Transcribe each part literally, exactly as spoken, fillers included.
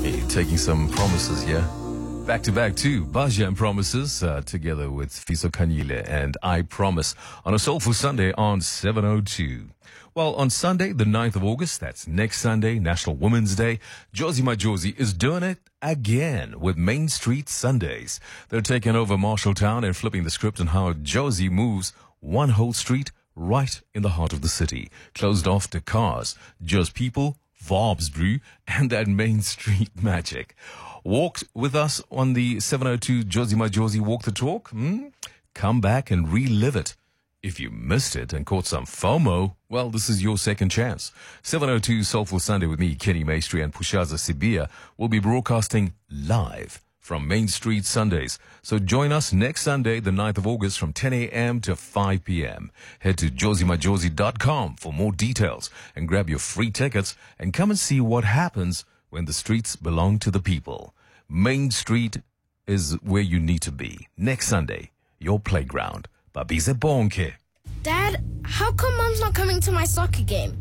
Hey, taking some promises here. Back to back too. Baja and Promises uh, together with Fiso Kanyile and I Promise on a Soulful Sunday on seven oh two. Well, on Sunday, the ninth of August, that's next Sunday, National Women's Day, Josie Majosi is doing it again with Main Street Sundays. They're taking over Marshalltown and flipping the script on how Josie moves one whole street right in the heart of the city, closed off to cars, just people, vibes, brew, and that Main Street magic. Walk with us on the seven oh two Josie Majosi Walk the Talk. Hmm? Come back and relive it. If you missed it and caught some FOMO, well, this is your second chance. seven oh two Soulful Sunday with me, Kenny Maestri, and Pushaza Sibia will be broadcasting live from Main Street Sundays. So join us next Sunday, the ninth of August from ten a.m. to five p.m. Head to josie majosi dot com for more details and grab your free tickets and come and see what happens when the streets belong to the people. Main Street is where you need to be. Next Sunday, your playground. Babize Bonke. Dad, how come Mom's not coming to my soccer game?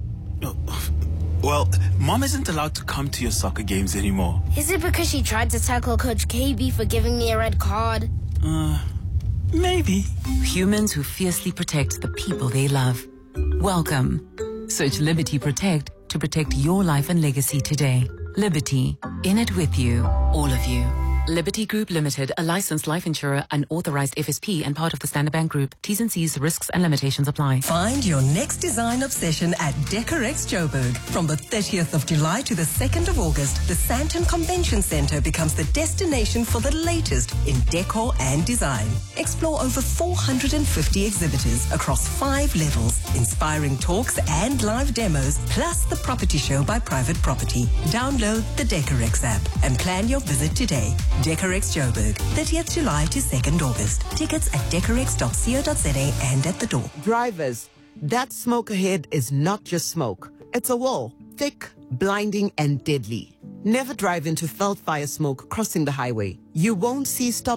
Well, Mom isn't allowed to come to your soccer games anymore. Is it because she tried to tackle Coach K B for giving me a red card? Uh, maybe. Humans who fiercely protect the people they love. Welcome. Search Liberty Protect to protect your life and legacy today. Liberty, in it with you, all of you. Liberty Group Limited, a licensed life insurer, an authorized F S P and part of the Standard Bank Group. T's and C's, risks and limitations apply. Find your next design obsession at Decorex Joburg. From the thirtieth of July to the second of August, the Sandton Convention Center becomes the destination for the latest in decor and design. Explore over four hundred fifty exhibitors across five levels, inspiring talks and live demos, plus the property show by Private Property. Download the Decorex app and plan your visit today. Decorex Joburg, thirtieth July to second August. Tickets at decorex dot co dot za and at the door. Drivers, that smoke ahead is not just smoke. It's a wall, thick, blinding, and deadly. Never drive into felt fire smoke crossing the highway. You won't see stop